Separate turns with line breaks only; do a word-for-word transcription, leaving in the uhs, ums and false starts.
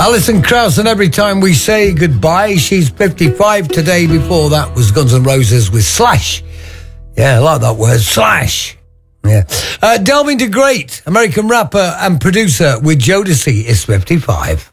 Alison Krauss, and Every Time We Say Goodbye. She's fifty-five today. Before that was Guns N' Roses with Slash. Yeah, I like that word, Slash. Yeah. Uh, Delving to Great, American rapper and producer with Jodeci, is fifty-five.